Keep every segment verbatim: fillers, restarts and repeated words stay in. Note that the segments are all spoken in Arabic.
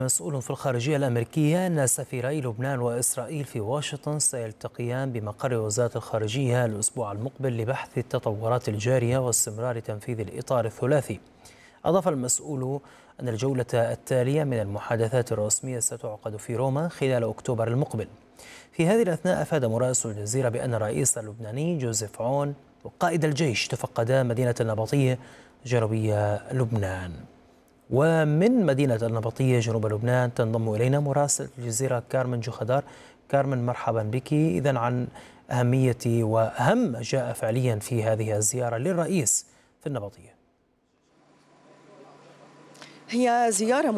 مسؤول في الخارجية الأمريكية أن سفيري لبنان وإسرائيل في واشنطن سيلتقيان بمقر وزارة الخارجية الأسبوع المقبل لبحث التطورات الجارية واستمرار تنفيذ الإطار الثلاثي. أضاف المسؤول أن الجولة التالية من المحادثات الرسمية ستعقد في روما خلال أكتوبر المقبل. في هذه الأثناء أفاد مراسل الجزيرة بأن الرئيس اللبناني جوزيف عون وقائد الجيش تفقدا مدينة النبطية جنوبية لبنان. ومن مدينة النبطية جنوب لبنان تنضم إلينا مراسل الجزيرة كارمن جوخدار. كارمن، مرحبا بك. إذن عن أهمية وأهم ما جاء فعليا في هذه الزيارة للرئيس في النبطية. هي زيارة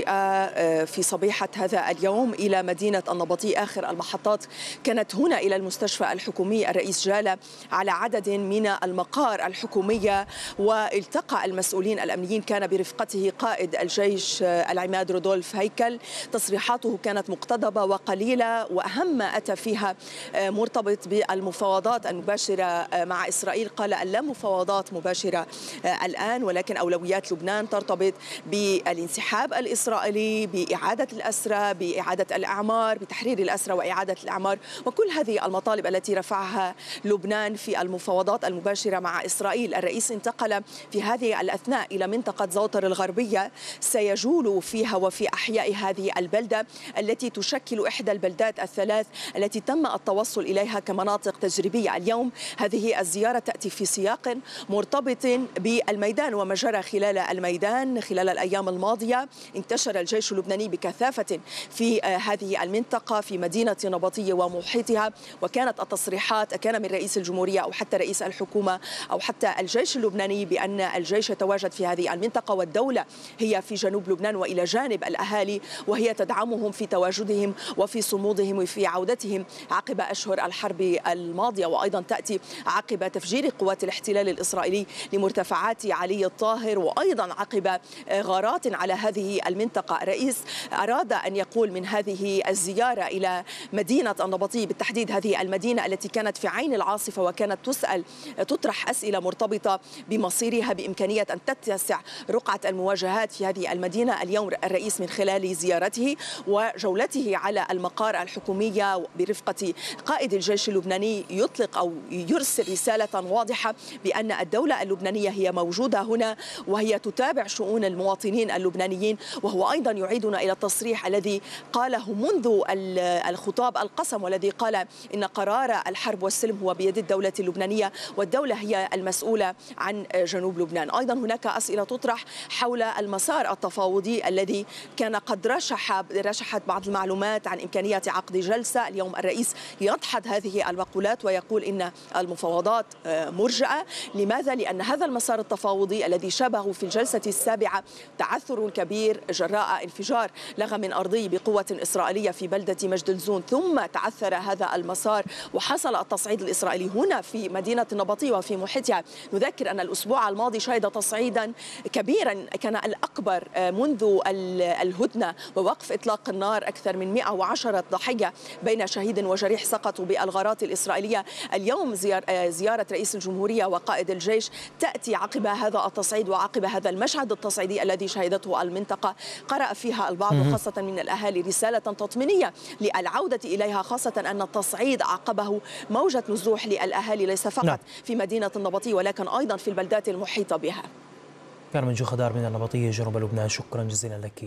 مفاجئة في صبيحة هذا اليوم إلى مدينة النبطية. آخر المحطات كانت هنا إلى المستشفى الحكومي. الرئيس جال على عدد من المقار الحكومية والتقى المسؤولين الأمنيين. كان برفقته قائد الجيش العماد رودولف هيكل. تصريحاته كانت مقتضبة وقليلة، وأهم ما أتى فيها مرتبط بالمفاوضات المباشرة مع إسرائيل. قال أن لا مفاوضات مباشرة الآن، ولكن أولويات لبنان ترتبط ب بالانسحاب الإسرائيلي، بإعادة الأسرى، بإعادة الأعمار، بتحرير الأسرى وإعادة الأعمار، وكل هذه المطالب التي رفعها لبنان في المفاوضات المباشرة مع إسرائيل. الرئيس انتقل في هذه الأثناء إلى منطقة زوطر الغربية، سيجول فيها وفي أحياء هذه البلدة التي تشكل إحدى البلدات الثلاث التي تم التوصل إليها كمناطق تجريبية. اليوم هذه الزيارة تأتي في سياق مرتبط بالميدان وما جرى خلال الميدان خلال الأيام الماضية. انتشر الجيش اللبناني بكثافة في هذه المنطقة في مدينة نبطية ومحيطها، وكانت التصريحات كان من رئيس الجمهورية أو حتى رئيس الحكومة أو حتى الجيش اللبناني بأن الجيش يتواجد في هذه المنطقة والدولة هي في جنوب لبنان وإلى جانب الأهالي، وهي تدعمهم في تواجدهم وفي صمودهم وفي عودتهم عقب أشهر الحرب الماضية، وأيضا تأتي عقب تفجير قوات الاحتلال الإسرائيلي لمرتفعات علي الطاهر، وأيضا عقب غارات على هذه المنطقة. الرئيس أراد أن يقول من هذه الزيارة إلى مدينة النبطية بالتحديد، هذه المدينة التي كانت في عين العاصفة وكانت تسأل تطرح أسئلة مرتبطة بمصيرها، بإمكانية أن تتسع رقعة المواجهات في هذه المدينة. اليوم الرئيس من خلال زيارته وجولته على المقار الحكومية برفقة قائد الجيش اللبناني يطلق أو يرسل رسالة واضحة بأن الدولة اللبنانية هي موجودة هنا وهي تتابع شؤون المواطنين اللبنانيين. وهو أيضا يعيدنا إلى التصريح الذي قاله منذ الخطاب القسم، والذي قال إن قرار الحرب والسلم هو بيد الدولة اللبنانية والدولة هي المسؤولة عن جنوب لبنان. أيضا هناك أسئلة تطرح حول المسار التفاوضي الذي كان قد رشح رشحت بعض المعلومات عن إمكانية عقد جلسة. اليوم الرئيس يدحض هذه المقولات ويقول إن المفاوضات مرجئة. لماذا؟ لأن هذا المسار التفاوضي الذي شبه في الجلسة السابعة تعثر كبير جراء انفجار لغم أرضي بقوة إسرائيلية في بلدة مجد الزون، ثم تعثر هذا المسار وحصل التصعيد الإسرائيلي هنا في مدينة النبطية وفي محيطها. نذكر أن الأسبوع الماضي شهد تصعيدا كبيرا كان الأكبر منذ الهدنة ووقف إطلاق النار. أكثر من مئة وعشرة ضحية بين شهيد وجريح سقطوا بالغارات الإسرائيلية. اليوم زيارة رئيس الجمهورية وقائد الجيش تأتي عقب هذا التصعيد وعقب هذا المشهد التصعيدي الذي شهدته المنطقة. قرأ فيها البعض وخاصة من الأهالي رسالة تطمينية للعودة إليها، خاصة أن التصعيد عقبه موجة نزوح للأهالي ليس فقط نعم. في مدينة النبطية ولكن أيضا في البلدات المحيطة بها. كارمن جوخدار من النبطية جنوب لبنان، شكرا جزيلا لك.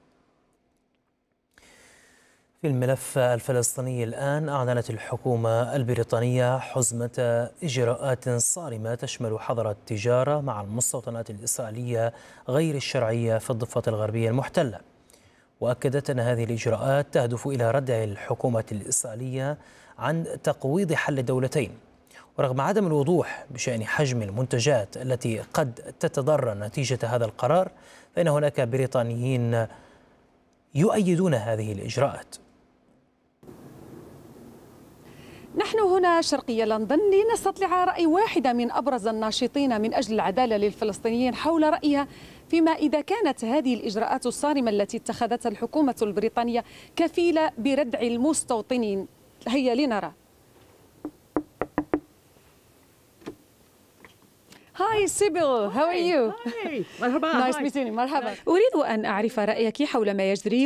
في الملف الفلسطيني الآن، أعلنت الحكومة البريطانية حزمة إجراءات صارمة تشمل حظر التجارة مع المستوطنات الإسرائيلية غير الشرعية في الضفة الغربية المحتلة. وأكدت أن هذه الإجراءات تهدف إلى ردع الحكومة الإسرائيلية عن تقويض حل الدولتين. ورغم عدم الوضوح بشأن حجم المنتجات التي قد تتضرر نتيجة هذا القرار، فإن هناك بريطانيين يؤيدون هذه الإجراءات. نحن هنا شرقي لندن لنستطلع رأي واحدة من أبرز الناشطين من أجل العدالة للفلسطينيين حول رأيها فيما إذا كانت هذه الإجراءات الصارمة التي اتخذتها الحكومة البريطانية كفيلة بردع المستوطنين. هيا لنرى. Hi Sybil, how are you? Hi. مرحبا. Nice meeting you. مرحبا. أريد أن أعرف رأيك حول ما يجري